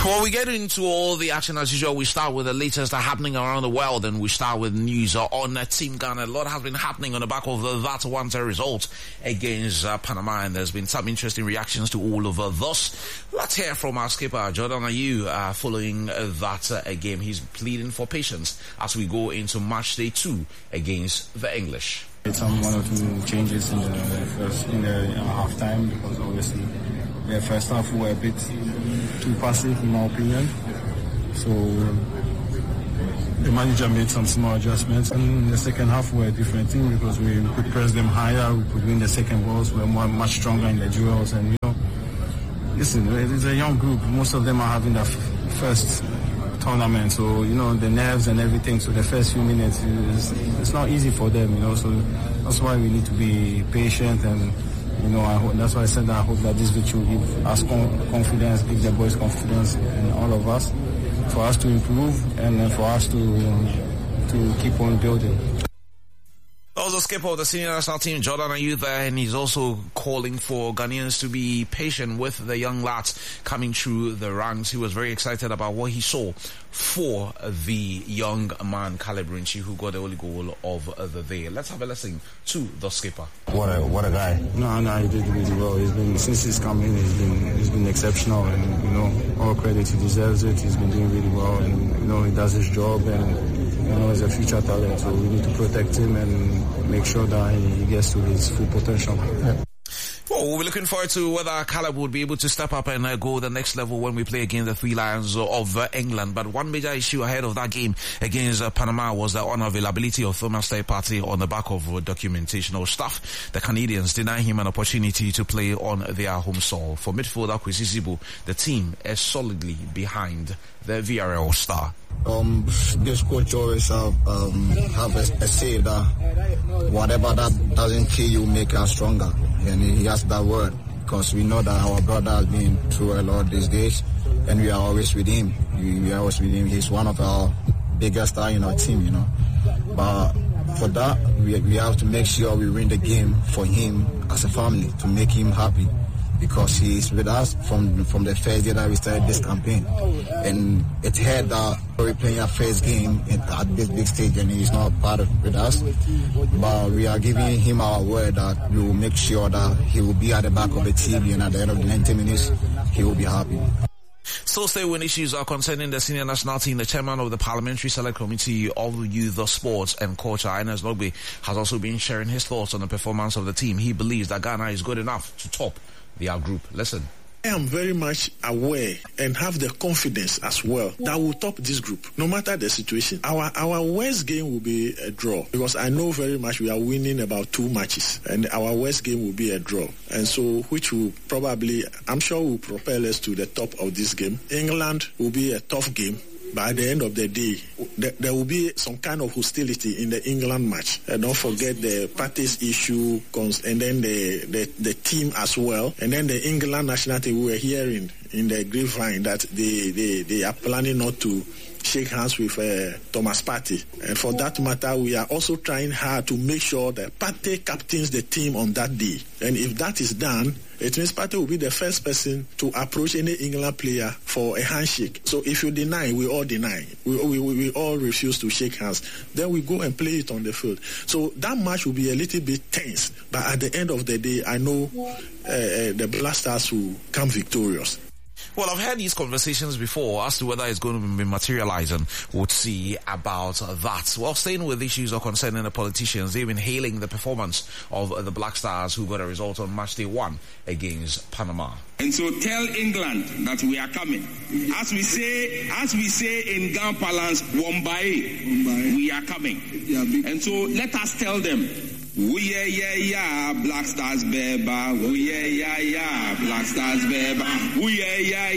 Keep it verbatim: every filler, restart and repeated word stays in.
Before we get into all the action as usual, we start with the latest happening around the world, and we start with news on uh, Team Ghana. A lot has been happening on the back of uh, that one zero result against uh, Panama, and there's been some interesting reactions to all of uh, this. Let's hear from our skipper, Jordan Ayew, uh, following uh, that uh, game. He's pleading for patience as we go into match day two against the English. It's um, one or two changes in the first in the uh, half time, because obviously the first half we were a bit too passive in my opinion. So the manager made some small adjustments, and in the second half we were a different thing because we could press them higher, we could win the second balls, we were more, much stronger in the duels, and you know, listen, it's a young group. Most of them are having their f- first tournament, so you know the nerves and everything. So the first few minutes is it's not easy for them, you know. So that's why we need to be patient, and you know I hope, that's why I said that I hope that this victory will give us confidence, give the boys confidence, and all of us, for us to improve and for us to to keep on building. That was the skipper of the senior national team, Jordan Ayew there, and he's also calling for Ghanaians to be patient with the young lads coming through the ranks. He was very excited about what he saw for the young man, Caleb Rinchi, who got the only goal of the day. Let's have a listen to the skipper. What a what a guy! No, no, he did really well. He's been since he's come in, he's been he's been exceptional, and you know, all credit, he deserves it. He's been doing really well, and you know, he does his job, and you know, he's a future talent. So we need to protect him and make sure that he gets to his full potential. Yeah. Well, we'll be looking forward to whether Caleb would be able to step up and uh, go the next level when we play against the Three Lions of uh, England. But one major issue ahead of that game against uh, Panama was the unavailability of Thomas Partey on the back of uh, documentational stuff. The Canadians deny him an opportunity to play on their home soil. For midfielder Kwesi Sibu, the team is solidly behind the V R L star. Um, this coach always have, um, have a, a say that whatever that doesn't kill you make us stronger, and he has that word, because we know that our brother has been through a lot these days, and we are always with him. We, we are always with him. He's one of our biggest stars in our team, you know. But for that, we, we have to make sure we win the game for him as a family, to make him happy, because he's with us from from the first day that we started this campaign. And it's heard that we're playing our first game at this big stage and he's not part of with us. But we are giving him our word that we will make sure that he will be at the back of the T V, and at the end of the ninety minutes, he will be happy. Still stay when issues are concerning the senior national team. The chairman of the Parliamentary Select Committee of Youth, Sports and Culture, Ines Nogbe, has also been sharing his thoughts on the performance of the team. He believes that Ghana is good enough to top their group. Listen. I am very much aware and have the confidence as well that we'll top this group, no matter the situation. Our our worst game will be a draw, because I know very much we are winning about two matches, and our worst game will be a draw. And so, which will probably, I'm sure, will propel us to the top of this game. England will be a tough game. By the end of the day, there will be some kind of hostility in the England match. Uh, don't forget the Partey's issue, and then the, the the team as well, and then the England national team. We were hearing in the grapevine that they, they, they are planning not to shake hands with uh, Thomas Partey. And for that matter, we are also trying hard to make sure that Partey captains the team on that day. And if that is done, it means Partey will be the first person to approach any England player for a handshake. So if you deny, we all deny. We, we, we all refuse to shake hands. Then we go and play it on the field. So that match will be a little bit tense. But at the end of the day, I know uh, uh, the Black Stars will come victorious. Well, I've had these conversations before as to whether it's going to be materializing. We'll see about that. Well, staying with issues of concerning the politicians, they've been hailing the performance of the Black Stars, who got a result on match day one against Panama. And so tell England that we are coming. As we say, as we say in Ghana parlance, Wombai, we are coming. And so let us tell them, we yeah yeah yeah Black Stars beba, we yeah yeah yeah Black Stars beba, we yeah yeah